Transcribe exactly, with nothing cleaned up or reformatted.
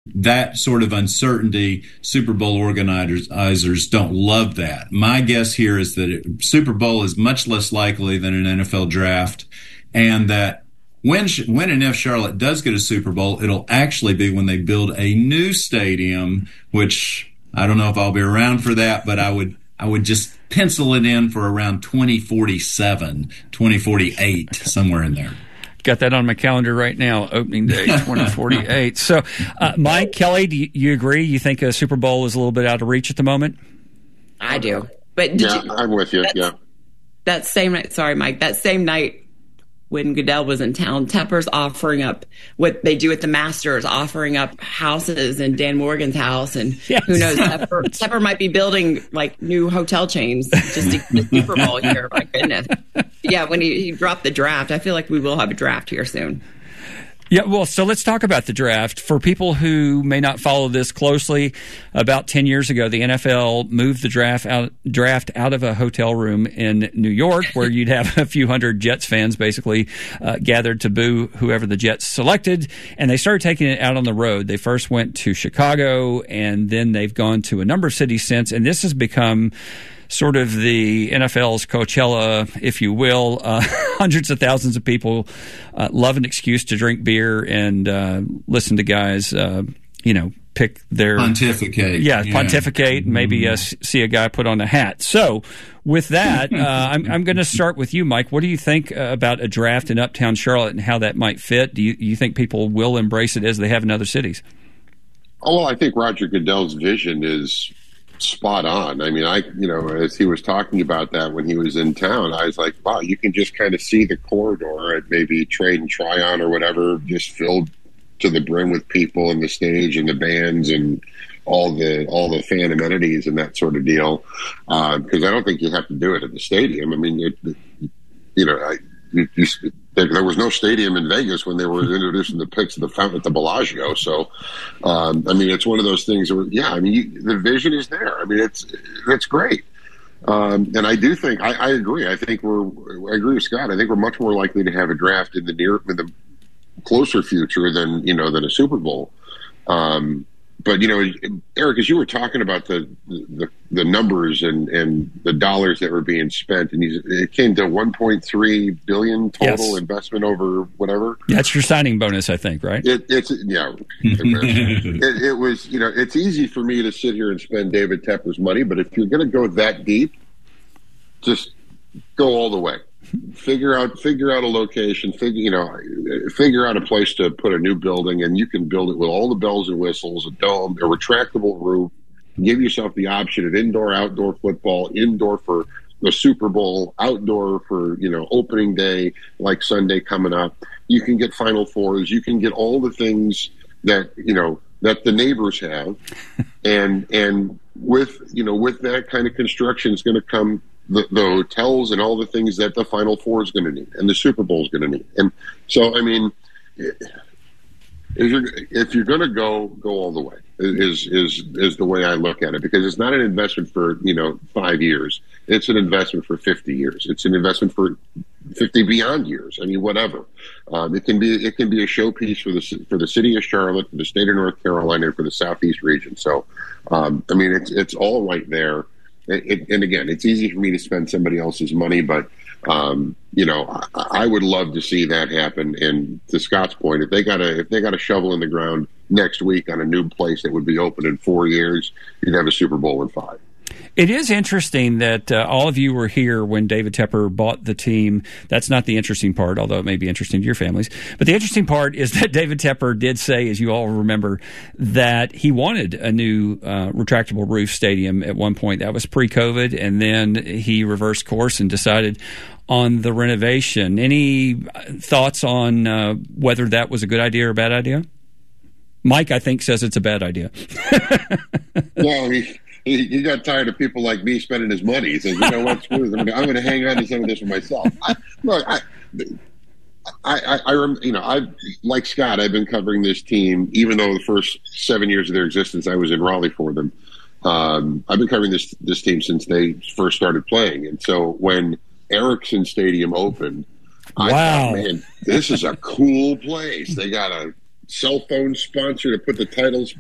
that sort of uncertainty, Super Bowl organizers don't love that. My guess here is that it, Super Bowl is much less likely than an N F L draft, and that when when and if Charlotte does get a Super Bowl, it'll actually be when they build a new stadium, which I don't know if I'll be around for that, but I would I would just pencil it in for around twenty forty-seven, twenty forty-eight, somewhere in there. Got that on my calendar right now, opening day twenty forty-eight. So, uh, Mike, Kelly, do you, you agree? You think a Super Bowl is a little bit out of reach at the moment? I do. But did yeah, you, I'm with you, yeah. That same night, sorry, Mike, that same night when Goodell was in town, Tepper's offering up what they do at the Masters, offering up houses and Dan Morgan's house. And yes. Who knows, Tepper, Tepper might be building like new hotel chains just to get the Super Bowl here. My goodness. Yeah, when he, he dropped the draft, I feel like we will have a draft here soon. Yeah, well, so let's talk about the draft. For people who may not follow this closely, about ten years ago, the N F L moved the draft out, draft out of a hotel room in New York, where you'd have a few hundred Jets fans basically uh, gathered to boo whoever the Jets selected, and they started taking it out on the road. They first went to Chicago, and then they've gone to a number of cities since, and this has become sort of the N F L's Coachella, if you will. Uh, hundreds of thousands of people uh, love an excuse to drink beer and uh, listen to guys, uh, you know, pick their... Pontificate. Yeah, yeah. pontificate, and maybe uh, see a guy put on a hat. So with that, uh, I'm, I'm going to start with you, Mike. What do you think uh, about a draft in Uptown Charlotte and how that might fit? Do you, you think people will embrace it as they have in other cities? Oh, well, I think Roger Goodell's vision is spot on. I mean, I, you know, as he was talking about that when he was in town, I was like, wow, you can just kind of see the corridor at maybe Trade and Tryon or whatever, just filled to the brim with people and the stage and the bands and all the all the fan amenities and that sort of deal. Because uh, I don't think you have to do it at the stadium. I mean, it, you know, I, you, you, there was no stadium in Vegas when they were introducing the pics of the fountain at the Bellagio. So, um, I mean, it's one of those things where, yeah, I mean, you, the vision is there. I mean, it's, it's great. Um, and I do think, I, I agree. I think we're, I agree with Scott. I think we're much more likely to have a draft in the near, in the closer future than, you know, than a Super Bowl. Um, But, you know, Eric, as you were talking about the the, the numbers and, and the dollars that were being spent, and you, it came to one point three billion dollars total yes. investment over whatever. That's your signing bonus, I think, right? It, it's yeah. it, it was, you know, it's easy for me to sit here and spend David Tepper's money, but if you're going to go that deep, just go all the way. Figure out, figure out a location. Figure, you know, figure out a place to put a new building, and you can build it with all the bells and whistles, a dome, a retractable roof. Give yourself the option of indoor, outdoor football, indoor for the Super Bowl, outdoor for, you know, opening day like Sunday coming up. You can get Final Fours. You can get all the things that, you know, that the neighbors have, and and with, you know, with that kind of construction is going to come The, the hotels and all the things that the Final Four is going to need and the Super Bowl is going to need. And so, I mean, if you're, if you're going to go, go all the way is, is, is the way I look at it, because it's not an investment for, you know, five years. It's an investment for fifty years. It's an investment for fifty beyond years. I mean, whatever. Um, it can be, it can be a showpiece for the, for the city of Charlotte, for the state of North Carolina, and for the Southeast region. So, um, I mean, it's, it's all right there. It, and again, it's easy for me to spend somebody else's money, but, um, you know, I, I would love to see that happen. And to Scott's point, if they got a, if they got a shovel in the ground next week on a new place that would be open in four years, you'd have a Super Bowl in five. It is interesting that uh, all of you were here when David Tepper bought the team. That's not the interesting part, although it may be interesting to your families. But the interesting part is that David Tepper did say, as you all remember, that he wanted a new uh, retractable roof stadium at one point. That was pre-COVID, and then he reversed course and decided on the renovation. Any thoughts on uh, whether that was a good idea or a bad idea? Mike, I think, says it's a bad idea. Well, he... He, he got tired of people like me spending his money. He says, you know what, screw this. I'm going to hang on to some of this for myself. I, look, I, I, I, I, you know, I like Scott, I've been covering this team, even though the first seven years of their existence, I was in Raleigh for them. Um, I've been covering this, this team since they first started playing. And so when Ericsson Stadium opened, I wow. thought, man, this is a cool place. They got a cell phone sponsor to put the titles